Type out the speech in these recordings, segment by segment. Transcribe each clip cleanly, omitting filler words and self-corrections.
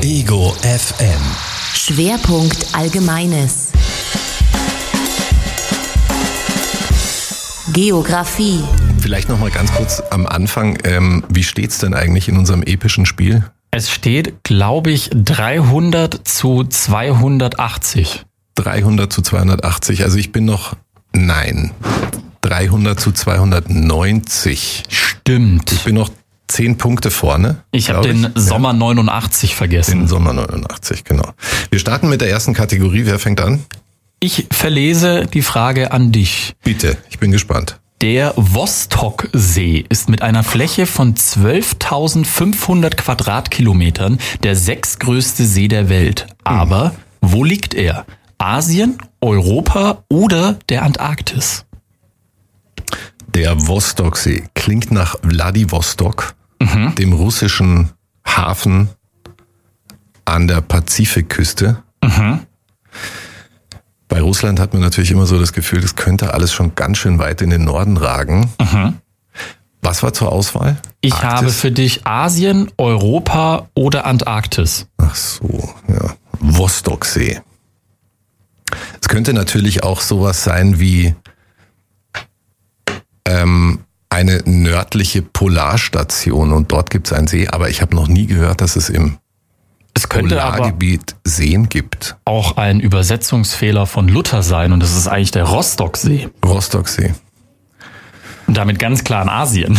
Ego FM. Schwerpunkt Allgemeines. Geografie. Vielleicht noch mal ganz kurz am Anfang. Wie steht's denn eigentlich in unserem epischen Spiel? Es steht, glaube ich, 300-280. 300-280. Also ich bin noch, 300-290. Stimmt. Ich bin noch 10 Punkte vorne. Ich habe den Sommer 89 vergessen. Den Sommer 89, genau. Wir starten mit der ersten Kategorie. Wer fängt an? Ich verlese die Frage an dich. Bitte, ich bin gespannt. Der Vostoksee ist mit einer Fläche von 12.500 Quadratkilometern der 6. größte See der Welt. Aber wo liegt er? Asien, Europa oder der Antarktis? Der Vostoksee klingt nach Wladiwostok, dem russischen Hafen an der Pazifikküste. Bei Russland hat man natürlich immer so das Gefühl, das könnte alles schon ganz schön weit in den Norden ragen. Was war zur Auswahl? Ich Arktis? habe für dich Asien, Europa oder Antarktis. Ach so, ja. Vostoksee. Es könnte natürlich auch sowas sein wie eine nördliche Polarstation und dort gibt es einen See, aber ich habe noch nie gehört, dass es im Polargebiet Seen gibt. Auch ein Übersetzungsfehler von Luther sein und das ist eigentlich der Rostocksee. Rostocksee. Und damit ganz klar in Asien.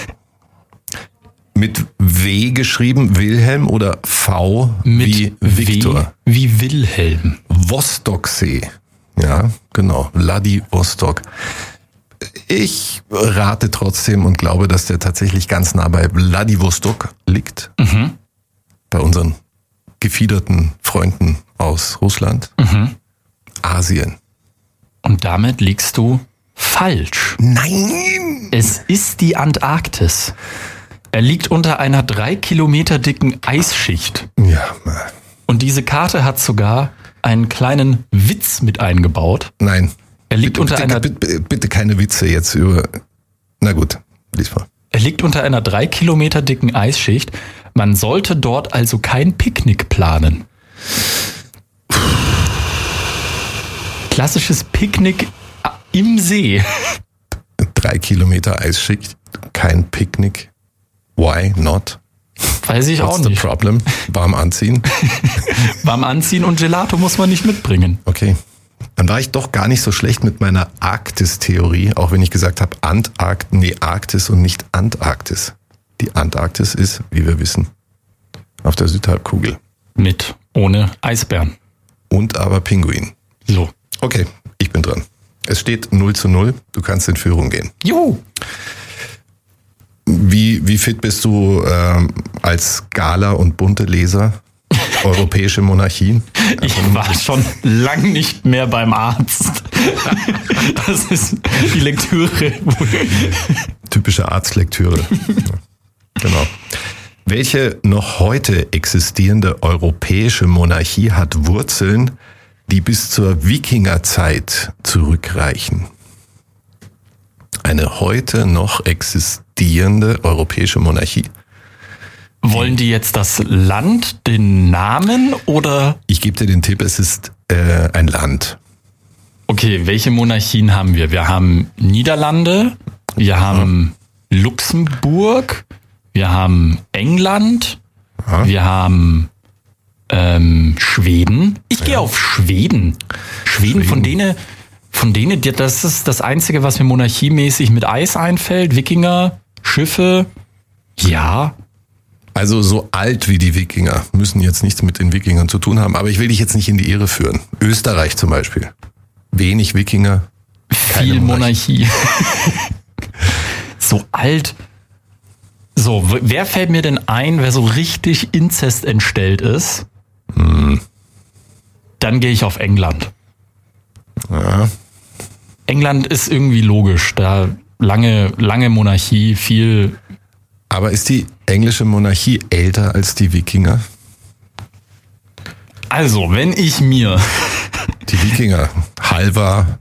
Mit W geschrieben, Wilhelm oder V wie Viktor? W wie Wilhelm. Vostoksee. Ja, genau. Wladiwostok. Ich rate trotzdem und glaube, dass der tatsächlich ganz nah bei Wladiwostok liegt. Bei unseren gefiederten Freunden aus Russland. Asien. Und damit liegst du falsch. Nein! Es ist die Antarktis. Er liegt unter einer 3 Kilometer dicken Eisschicht. Ja. Und diese Karte hat sogar einen kleinen Witz mit eingebaut. Nein. Er liegt unter einer... Bitte keine Witze jetzt über... Na gut, lies mal. Er liegt unter einer 3 Kilometer dicken Eisschicht. Man sollte dort also kein Picknick planen. Klassisches Picknick im See. 3 Kilometer Eisschicht, kein Picknick. Why not? Weiß ich auch nicht. What's the problem? Warm anziehen? Warm anziehen und Gelato muss man nicht mitbringen. Okay. Dann war ich doch gar nicht so schlecht mit meiner Arktis-Theorie, auch wenn ich gesagt habe Arktis und nicht Antarktis. Die Antarktis ist, wie wir wissen, auf der Südhalbkugel. Mit, ohne Eisbären. Und aber Pinguin. So. Okay, ich bin dran. Es steht 0:0, du kannst in Führung gehen. Juhu! Wie fit bist du als Gala- und Bunte-Leser? Europäische Monarchien? Ich war schon lang nicht mehr beim Arzt. Das ist die Lektüre. Typische Arztlektüre. Genau. Welche noch heute existierende europäische Monarchie hat Wurzeln, die bis zur Wikingerzeit zurückreichen? Eine heute noch existierende europäische Monarchie. Wollen die jetzt das Land, den Namen oder? Ich gebe dir den Tipp, es ist ein Land. Okay, welche Monarchien haben wir? Wir haben Niederlande, wir haben Luxemburg, wir haben England, wir haben Schweden. Ich gehe auf Schweden. Schweden, von denen, das ist das Einzige, was mir monarchiemäßig mit Eis einfällt. Wikinger, Schiffe, ja. Also so alt wie die Wikinger müssen jetzt nichts mit den Wikingern zu tun haben, aber ich will dich jetzt nicht in die Irre führen. Österreich zum Beispiel. Wenig Wikinger, viel Monarchie. So alt. So, wer fällt mir denn ein, wer so richtig Inzest entstellt ist? Dann gehe ich auf England. Ja. England ist irgendwie logisch, da lange Monarchie, viel. Aber ist die englische Monarchie älter als die Wikinger? Also, wenn ich mir... Die Wikinger, Halvar,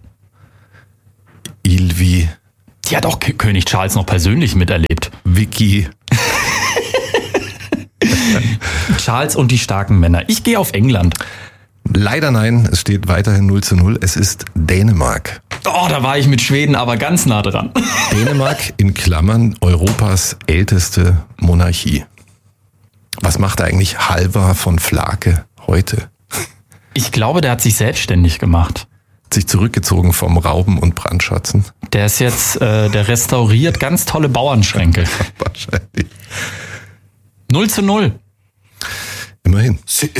Ilvi. Die hat auch König Charles noch persönlich miterlebt. Vicky. Charles und die starken Männer. Ich gehe auf England. Leider nein, es steht weiterhin 0:0. Es ist Dänemark. Oh, da war ich mit Schweden aber ganz nah dran. Dänemark in Klammern Europas älteste Monarchie. Was macht eigentlich Halvar von Flake heute? Ich glaube, der hat sich selbstständig gemacht. Sich zurückgezogen vom Rauben und Brandschatzen. Der ist jetzt, der restauriert ganz tolle Bauernschränke. Wahrscheinlich. 0:0. Immerhin. Sie